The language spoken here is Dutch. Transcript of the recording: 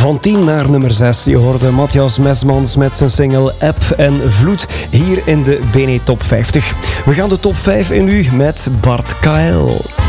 Van 10 naar nummer 6. Je hoorde Matthias Mesmans met zijn single Eb en Vloed hier in de BNE Top 50. We gaan de top 5 in nu met Bart Kael.